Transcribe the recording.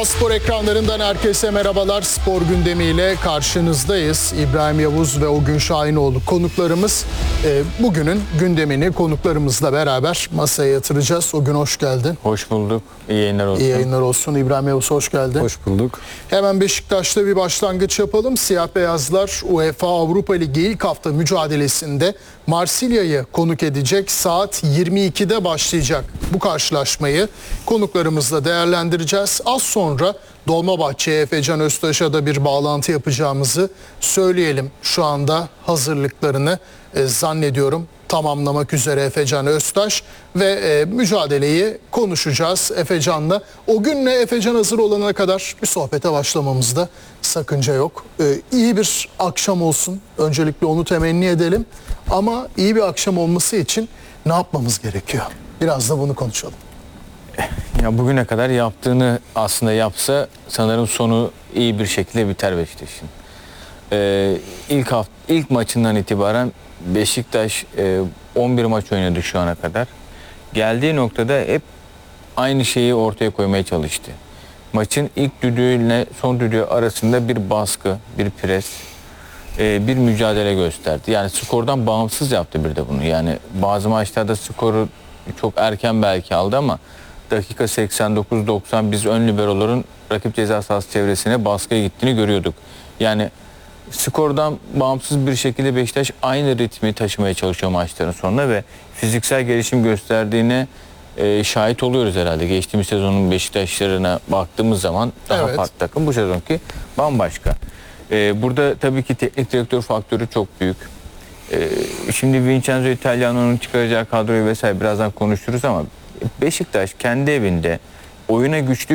Spor ekranlarından herkese merhabalar. Spor gündemiyle karşınızdayız. İbrahim Yavuz ve Ogün Şahinoğlu konuklarımız. Bugünün gündemini konuklarımızla beraber masaya yatıracağız. Ogün hoş geldin. Hoş bulduk. İyi yayınlar olsun. İyi yayınlar olsun. İbrahim Yavuz hoş geldin. Hoş bulduk. Hemen Beşiktaş'ta bir başlangıç yapalım. Siyah beyazlar UEFA Avrupa Ligi ilk hafta mücadelesinde Marsilya'yı konuk edecek. Saat 22'de başlayacak bu karşılaşmayı konuklarımızla değerlendireceğiz. Az sonra Dolmabahçe'ye Efecan Öztaş'a da bir bağlantı yapacağımızı söyleyelim. Şu anda hazırlıklarını zannediyorum tamamlamak üzere Efecan Öztaş ve mücadeleyi konuşacağız Efecan'la. O günle Efecan hazır olana kadar bir sohbete başlamamızda sakınca yok. İyi bir akşam olsun. Öncelikle onu temenni edelim. Ama iyi bir akşam olması için ne yapmamız gerekiyor? Biraz da bunu konuşalım. Ya bugüne kadar yaptığını aslında yapsa sanırım sonu iyi bir şekilde biter Beşiktaş'ın. İlk maçından itibaren Beşiktaş 11 maç oynadı şu ana kadar. Geldiği noktada hep aynı şeyi ortaya koymaya çalıştı. Maçın ilk düdüğüyle son düdüğü arasında bir baskı, bir pres, bir mücadele gösterdi. Yani skordan bağımsız yaptı bir de bunu. Yani bazı maçlarda skoru çok erken belki aldı ama dakika 89-90 biz ön liberoların rakip ceza sahası çevresine baskıya gittiğini görüyorduk. Yani skordan bağımsız bir şekilde Beşiktaş aynı ritmi taşımaya çalışıyor maçların sonunda ve fiziksel gelişim gösterdiğine şahit oluyoruz herhalde. Geçtiğimiz sezonun Beşiktaşlarına baktığımız zaman daha farklı takım. Bu sezonki bambaşka. Burada tabii ki teknik direktör faktörü çok büyük. Şimdi Vincenzo Italiano'nun çıkaracağı kadroyu vesaire birazdan konuşuruz ama Beşiktaş kendi evinde oyuna güçlü